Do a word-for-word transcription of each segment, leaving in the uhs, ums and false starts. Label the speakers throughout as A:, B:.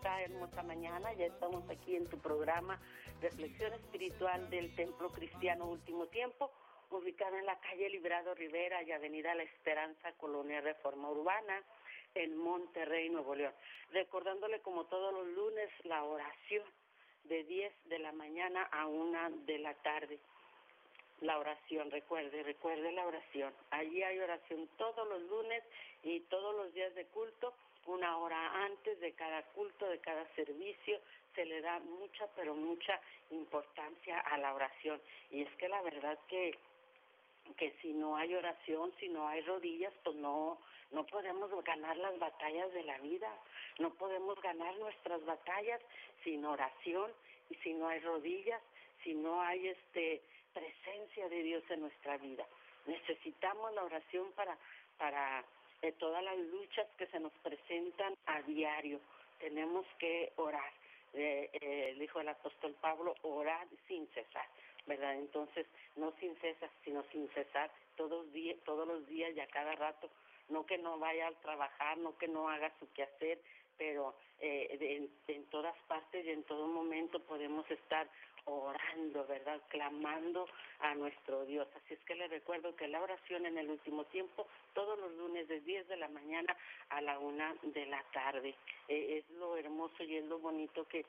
A: esta hermosa mañana. Ya estamos aquí en tu programa Reflexión Espiritual del Templo Cristiano Último Tiempo, ubicado en la calle Librado Rivera y Avenida La Esperanza, Colonia Reforma Urbana, en Monterrey, Nuevo León. Recordándole como todos los lunes la oración de diez de la mañana a una de la tarde. La oración, recuerde, recuerde la oración. Allí hay oración todos los lunes y todos los días de culto. Una hora antes de cada culto, de cada servicio, se le da mucha, pero mucha importancia a la oración. Y es que la verdad que, que si no hay oración, si no hay rodillas, pues no, no podemos ganar las batallas de la vida. No podemos ganar nuestras batallas sin oración y si no hay rodillas, si no hay este presencia de Dios en nuestra vida. Necesitamos la oración para, para de todas las luchas que se nos presentan a diario. Tenemos que orar. Eh, eh, dijo el apóstol Pablo, orar sin cesar, ¿verdad? Entonces, no sin cesar, sino sin cesar todos, día, todos los días y a cada rato. No que no vaya a trabajar, no que no haga su quehacer, pero eh, de, en, en todas partes y en todo momento podemos estar orando, ¿verdad? Clamando a nuestro Dios. Así es que les recuerdo que la oración en el último tiempo, todos los lunes de diez de la mañana a la una de la tarde. Eh, es lo hermoso y es lo bonito que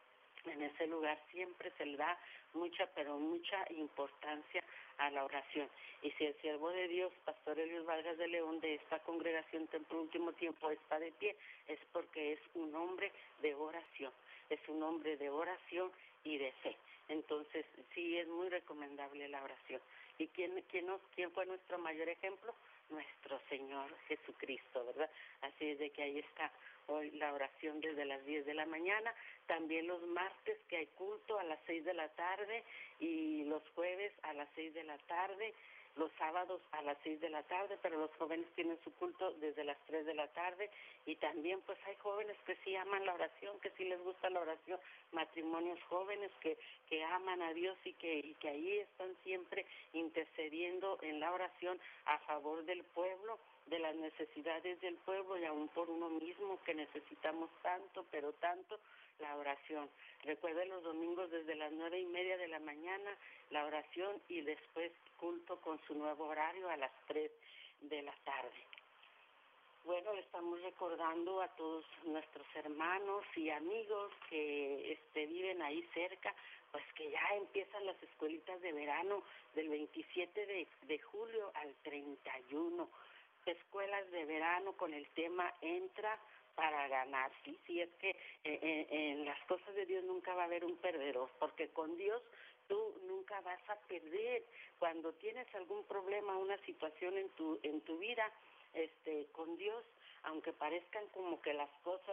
A: en ese lugar siempre se le da mucha, pero mucha importancia a la oración. Y si el siervo de Dios, Pastor Elios Vargas de León, de esta congregación Templo Último Tiempo, está de pie, es porque es un hombre de oración, es un hombre de oración y de fe. Entonces, sí es muy recomendable la oración. ¿Y quién, quién, nos, quién fue nuestro mayor ejemplo? Nuestro Señor Jesucristo, ¿verdad? Así es de que ahí está hoy la oración desde las diez de la mañana, también los martes que hay culto a las seis de la tarde y los jueves a las seis de la tarde, los sábados a las seis de la tarde, pero los jóvenes tienen su culto desde las tres de la tarde y también pues hay jóvenes que sí aman la oración, que sí les gusta la oración, matrimonios jóvenes que, que aman a Dios y que, y que ahí están siempre intercediendo en la oración a favor del pueblo, de las necesidades del pueblo y aún por uno mismo que necesitamos tanto, pero tanto la oración. Recuerden los domingos desde las nueve y media de la mañana la oración y después culto con su nuevo horario a las tres de la tarde. Bueno, le estamos recordando a todos nuestros hermanos y amigos que este, viven ahí cerca, pues que ya empiezan las escuelitas de verano del veintisiete de, de julio al treinta y uno. Escuelas de verano con el tema Entra para ganar. Sí, sí, es que eh, en las cosas de Dios nunca va a haber un perdedor, porque con Dios tú nunca vas a perder. Cuando tienes algún problema, una situación en tu en tu vida, este, con Dios, aunque parezcan como que las cosas